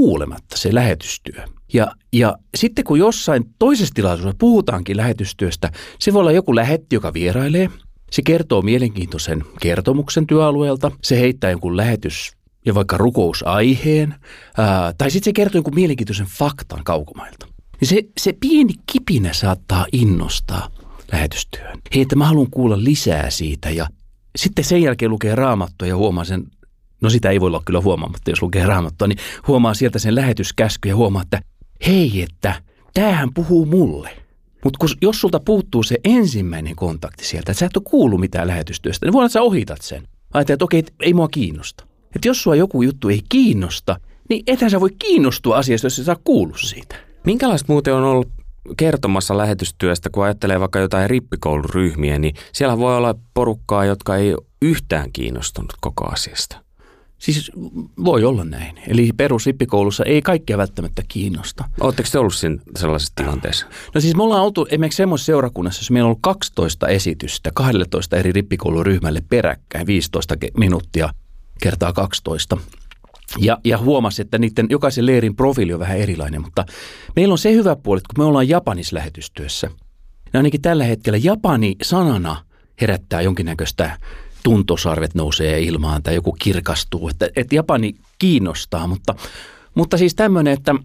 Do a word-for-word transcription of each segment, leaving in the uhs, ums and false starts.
kuulematta se lähetystyö. Ja, ja sitten kun jossain toisessa tilaisuudessa puhutaankin lähetystyöstä, se voi olla joku lähetti, joka vierailee. Se kertoo mielenkiintoisen kertomuksen työalueelta. Se heittää jonkun lähetys- ja vaikka rukousaiheen. Ää, tai sitten se kertoo jonkun mielenkiintoisen faktan kaukomailta. Niin se, se pieni kipinä saattaa innostaa lähetystyöhön. Hei, että mä haluan kuulla lisää siitä. Ja sitten sen jälkeen lukee Raamattua ja huomaa sen, no sitä ei voi olla kyllä huomaamatta, jos lukee Raamattua, niin huomaa sieltä sen lähetyskäsky ja huomaa, että hei, että tämähän puhuu mulle. Mutta jos sulta puuttuu se ensimmäinen kontakti sieltä, että sä et ole kuullut mitään lähetystyöstä, niin voi olla, että sä ohitat sen. Ajattelet, että okei, ei mua kiinnosta. Että jos sua joku juttu ei kiinnosta, niin ethän sä voi kiinnostua asiasta, jos sä saa kuullut siitä. Minkälaista muuten on ollut kertomassa lähetystyöstä, kun ajattelee vaikka jotain rippikouluryhmiä, niin siellä voi olla porukkaa, jotka ei ole yhtään kiinnostunut koko asiasta. Siis voi olla näin. Eli perusrippikoulussa ei kaikkia välttämättä kiinnosta. Oletteko te ollut siinä sellaisessa tilanteessa? No siis me ollaan oltu esimerkiksi semmoisessa seurakunnassa, jossa meillä on ollut kaksitoista esitystä kaksitoista eri rippikouluryhmälle peräkkäin, viisitoista minuuttia kertaa kaksitoista. Ja, ja huomasi, että niiden jokaisen leirin profiili on vähän erilainen, mutta meillä on se hyvä puoli, että kun me ollaan Japanissa lähetystyössä, niin ainakin tällä hetkellä Japani sanana herättää jonkinnäköistä tuntosarvet nousee ilmaan tai joku kirkastuu, että, että Japani kiinnostaa, mutta, mutta siis tämmöinen, että,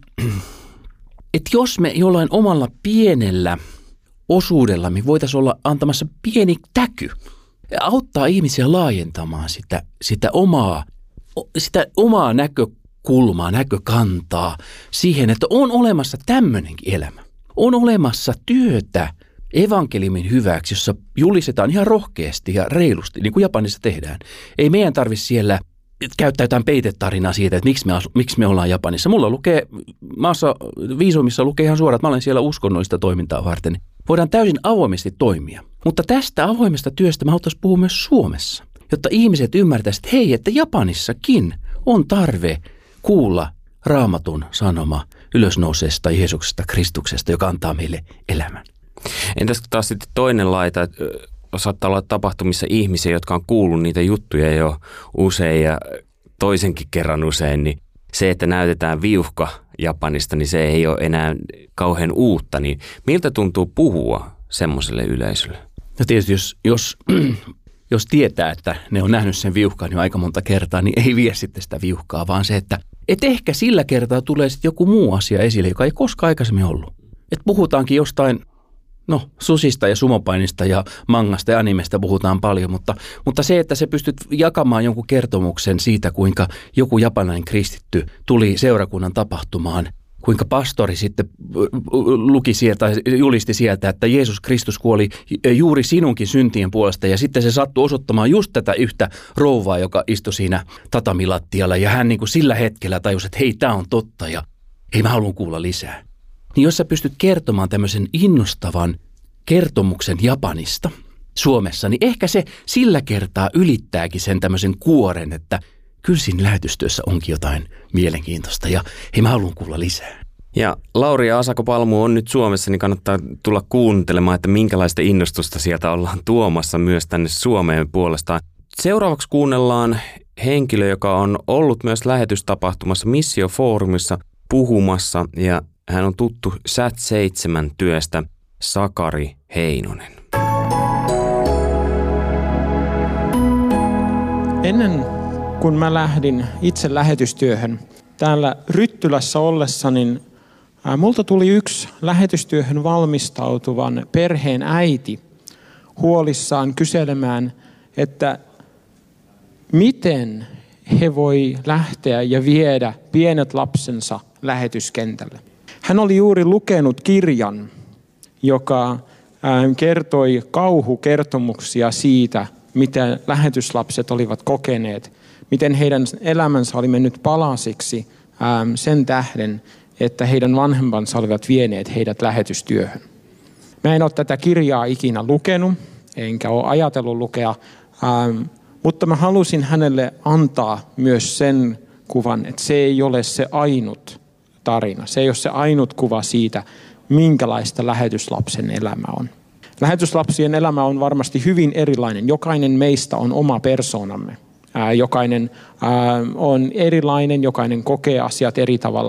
että jos me jollain omalla pienellä osuudella me voitaisiin olla antamassa pieni täky ja auttaa ihmisiä laajentamaan sitä, sitä, omaa, sitä omaa näkökulmaa, näkökantaa siihen, että on olemassa tämmöinenkin elämä. On olemassa työtä evankeliumin hyväksi, jossa julistetaan ihan rohkeasti ja reilusti, niin kuin Japanissa tehdään. Ei meidän tarvitse siellä käyttää jotain peitetarinaa siitä, että miksi me, asu, miksi me ollaan Japanissa. Mulla lukee, maassa viisumissa lukee ihan suoraan, että mä olen siellä uskonnollista toimintaa varten. Voidaan täysin avoimesti toimia. Mutta tästä avoimesta työstä mä haluaisin puhua myös Suomessa, jotta ihmiset ymmärtäisivät, että hei, että Japanissakin on tarve kuulla Raamatun sanoma ylösnouseesta Jeesuksesta, Kristuksesta, joka antaa meille elämän. Entäs taas sitten toinen laita, että saattaa olla tapahtumissa ihmisiä, jotka on kuullut niitä juttuja jo usein ja toisenkin kerran usein, niin se, että näytetään viuhka Japanista, niin se ei ole enää kauhean uutta. Niin miltä tuntuu puhua semmoiselle yleisölle? No tietysti, jos, jos, jos tietää, että ne on nähnyt sen viuhkan jo aika monta kertaa, niin ei vie sitten sitä viuhkaa, vaan se, että et ehkä sillä kertaa tulee sitten joku muu asia esille, joka ei koskaan aikaisemmin ollut. Että puhutaankin jostain, no susista ja sumopainista ja mangasta ja animesta puhutaan paljon, mutta, mutta se, että sä pystyt jakamaan jonkun kertomuksen siitä, kuinka joku japanilainen kristitty tuli seurakunnan tapahtumaan, kuinka pastori sitten luki sieltä, julisti sieltä, että Jeesus Kristus kuoli juuri sinunkin syntien puolesta ja sitten se sattui osoittamaan just tätä yhtä rouvaa, joka istui siinä tatamilattialla ja hän niin kuin sillä hetkellä tajusi, että hei, tämä on totta ja hei, mä haluan kuulla lisää. Niin jos sä pystyt kertomaan tämmöisen innostavan kertomuksen Japanista Suomessa, niin ehkä se sillä kertaa ylittääkin sen tämmöisen kuoren, että kyllä siinä lähetystyössä onkin jotain mielenkiintoista ja hei, mä haluan kuulla lisää. Ja Lauri ja Asako Palmu on nyt Suomessa, niin kannattaa tulla kuuntelemaan, että minkälaista innostusta sieltä ollaan tuomassa myös tänne Suomeen puolestaan. Seuraavaksi kuunnellaan henkilö, joka on ollut myös lähetystapahtumassa Missio-foorumissa puhumassa ja hän on tuttu Sat seitsemän työstä, Sakari Heinonen. Ennen kuin mä lähdin itse lähetystyöhön täällä Ryttylässä ollessa, niin ää, multa tuli yksi lähetystyöhön valmistautuvan perheen äiti huolissaan kyselemään, että miten he voi lähteä ja viedä pienet lapsensa lähetyskentälle. Hän oli juuri lukenut kirjan, joka kertoi kauhukertomuksia siitä, mitä lähetyslapset olivat kokeneet, miten heidän elämänsä oli mennyt palasiksi sen tähden, että heidän vanhempansa olivat vieneet heidät lähetystyöhön. Mä en ole tätä kirjaa ikinä lukenut, enkä ole ajatellut lukea, mutta mä halusin hänelle antaa myös sen kuvan, että se ei ole se ainut tarina. Se ei ole se ainut kuva siitä, minkälaista lähetyslapsen elämä on. Lähetyslapsien elämä on varmasti hyvin erilainen. Jokainen meistä on oma persoonamme. Ää, jokainen ää, on erilainen, jokainen kokee asiat eri tavalla.